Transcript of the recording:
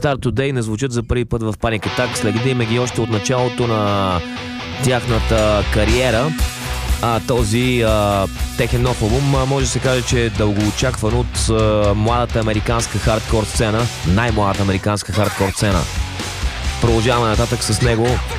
Start Today не звучат за първи път в Panic Attack. Следиме ги още от началото на тяхната кариера. Този техен нов албум може да се каже, че е дългоочакван от младата американска хардкор сцена, най-младата американска хардкор сцена. Продължаваме нататък с него.